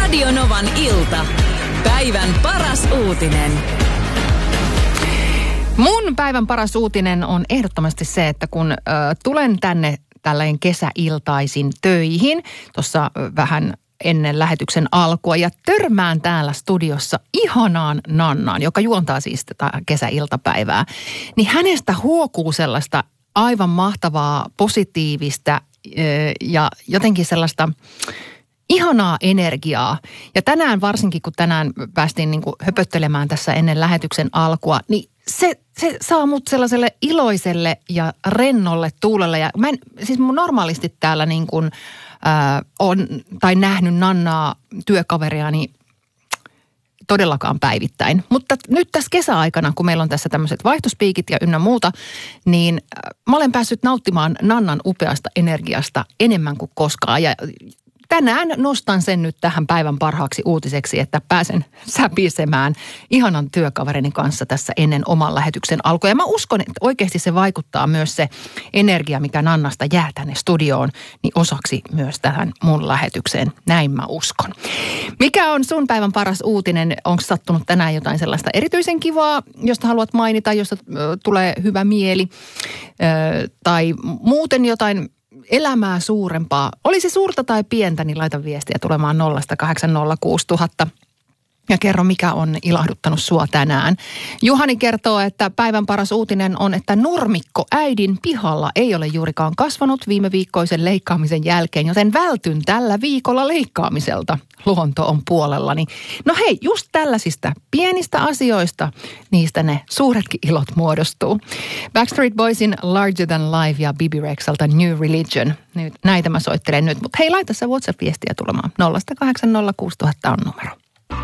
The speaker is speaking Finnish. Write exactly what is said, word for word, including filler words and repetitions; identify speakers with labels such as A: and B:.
A: Radio Novan ilta. Päivän paras uutinen.
B: Mun päivän paras uutinen on ehdottomasti se, että kun ö, tulen tänne tällainen kesäiltaisin töihin, tuossa vähän ennen lähetyksen alkua, ja törmään täällä studiossa ihanaan Nannaan, joka juontaa siis tätä kesäiltapäivää, niin hänestä huokuu sellaista aivan mahtavaa, positiivista ö, ja jotenkin sellaista ihanaa energiaa. Ja tänään varsinkin, kun tänään päästiin niin kuin höpöttelemään tässä ennen lähetyksen alkua, niin se, se saa mut sellaiselle iloiselle ja rennolle tuulelle. Ja mä en, siis mun normaalisti täällä niin kuin, äh, on, tai nähnyt Nannaa työkaveriani todellakaan päivittäin. Mutta nyt tässä kesäaikana, kun meillä on tässä tämmöiset vaihtospiikit ja ynnä muuta, niin mä olen päässyt nauttimaan Nannan upeasta energiasta enemmän kuin koskaan. Ja tänään nostan sen nyt tähän päivän parhaaksi uutiseksi, että pääsen säpisemään ihanan työkaverini kanssa tässä ennen oman lähetyksen alkua. Ja mä uskon, että oikeasti se vaikuttaa myös se energia, mikä Nannasta jää tänne studioon, niin osaksi myös tähän mun lähetykseen. Näin mä uskon. Mikä on sun päivän paras uutinen? Onko sattunut tänään jotain sellaista erityisen kivaa, josta haluat mainita, josta ö, tulee hyvä mieli? Ö, tai muuten jotain elämää suurempaa. Oli se suurta tai pientä, niin laita viestiä tulemaan nolla kahdeksan nolla kuusi nolla nolla nolla ja kerro, mikä on ilahduttanut sua tänään. Juhani kertoo, että päivän paras uutinen on, että nurmikko äidin pihalla ei ole juurikaan kasvanut viime viikkoisen leikkaamisen jälkeen, joten vältyn tällä viikolla leikkaamiselta. Luonto on puolellani. No hei, just tällaisista pienistä asioista, niistä ne suuretkin ilot muodostuu. Backstreet Boysin Larger Than Life ja Bibi Rexalta New Religion. Nyt, näitä mä soittelen nyt, mutta hei, laita se WhatsApp-viestiä tulemaan. nolla kahdeksan nolla kuusi nolla nolla nolla on numero.